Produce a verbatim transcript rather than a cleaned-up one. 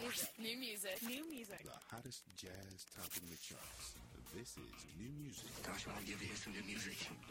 music. New music. New music. The hottest jazz topping the charts. This is new music. Gosh, I'll give you some new music.